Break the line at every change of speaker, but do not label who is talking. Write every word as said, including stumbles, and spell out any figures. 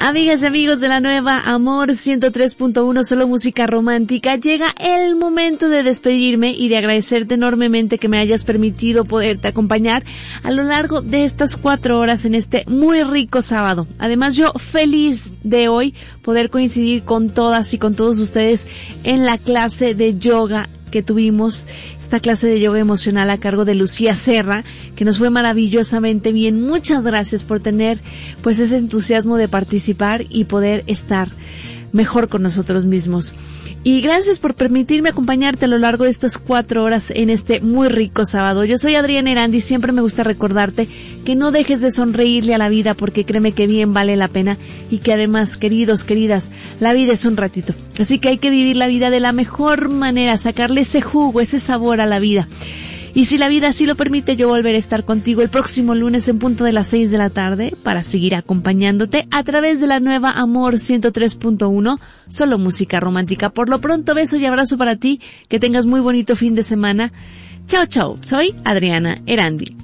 Amigas y amigos de la nueva Amor ciento tres punto uno, solo música romántica, llega el momento de despedirme y de agradecerte enormemente que me hayas permitido poderte acompañar a lo largo de estas cuatro horas en este muy rico sábado. Además, yo feliz de hoy poder coincidir con todas y con todos ustedes en la clase de yoga que tuvimos, esta clase de yoga emocional a cargo de Lucía Serra, que nos fue maravillosamente bien. Muchas gracias por tener pues ese entusiasmo de participar y poder estar mejor con nosotros mismos. Y gracias por permitirme acompañarte a lo largo de estas cuatro horas en este muy rico sábado. Yo soy Adriana Erandi y siempre me gusta recordarte que no dejes de sonreírle a la vida, porque créeme que bien vale la pena, y que además, queridos, queridas, la vida es un ratito. Así que hay que vivir la vida de la mejor manera, sacarle ese jugo, ese sabor a la vida. Y si la vida así lo permite, yo volveré a estar contigo el próximo lunes en punto de las seis de la tarde para seguir acompañándote a través de la nueva Amor ciento tres punto uno, solo música romántica. Por lo pronto, beso y abrazo para ti, que tengas muy bonito fin de semana. Chao, chao, soy Adriana Erandi.